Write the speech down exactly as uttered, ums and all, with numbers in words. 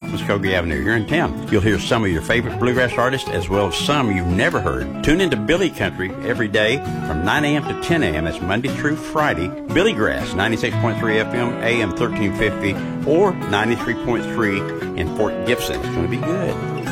Muskogee Avenue here in town. You'll hear some of your favorite bluegrass artists as well as some you've never heard. Tune into Billy Country every day from nine a.m. to ten a.m. That's Monday through Friday. Billy Grass, ninety-six point three F M, A M thirteen fifty, or ninety-three point three in Fort Gibson. It's going to be good.